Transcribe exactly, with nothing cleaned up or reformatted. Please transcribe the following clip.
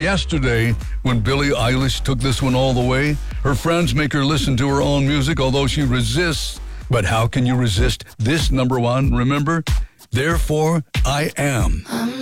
yesterday when Billie Eilish took this one all the way. Her friends make her listen to her own music, although she resists. But how can you resist this number one? Remember, Therefore I Am.